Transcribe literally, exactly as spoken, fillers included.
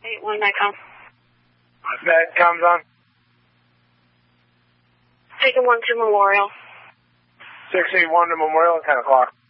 eight one, Metcom. Metcom's on. Taking one to Memorial. six eight one to Memorial at ten o'clock.